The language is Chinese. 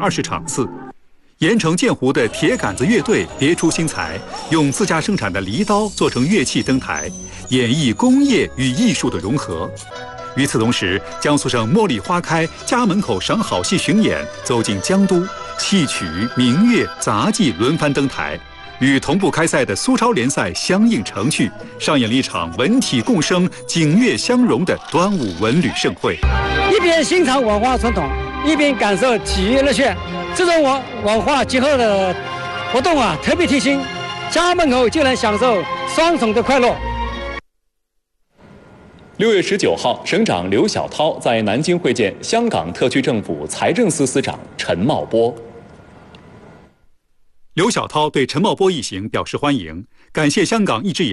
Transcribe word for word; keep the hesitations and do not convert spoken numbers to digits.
二十场次。盐城建湖的铁杆子乐队别出心裁，用自家生产的犁刀做成乐器登台，演绎工业与艺术的融合。与此同时，江苏省茉莉花开家门口赏好戏巡演走进江都，戏曲、民乐、杂技轮番登台，与同步开赛的苏超联赛相映成趣，上演了一场文体共生、景乐相融的端午文旅盛会。 一边欣赏文化传统，一边感受体育乐趣。这种文文化结合的活动啊，特别贴心，家门口就能享受双重的快乐。 六月十九号，省长刘小涛在南京会见香港特区政府财政司司长陈茂波。 刘小涛对陈茂波一行表示欢迎，感谢香港一直以来